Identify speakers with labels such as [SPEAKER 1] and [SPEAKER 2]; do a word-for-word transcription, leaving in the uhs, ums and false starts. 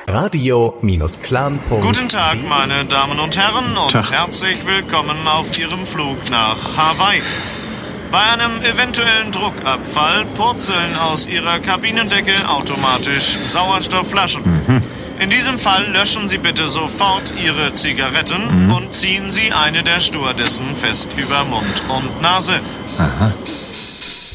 [SPEAKER 1] radio-clan punkt de.
[SPEAKER 2] Guten Tag, meine Damen und Herren, und
[SPEAKER 3] Tag.
[SPEAKER 2] herzlich willkommen auf Ihrem Flug nach Hawaii. Bei einem eventuellen Druckabfall purzeln aus Ihrer Kabinendecke automatisch Sauerstoffflaschen.
[SPEAKER 3] Mhm.
[SPEAKER 2] In diesem Fall löschen Sie bitte sofort Ihre Zigaretten
[SPEAKER 3] Mhm.
[SPEAKER 2] und ziehen Sie eine der Stewardessen fest über Mund und Nase.
[SPEAKER 3] Aha.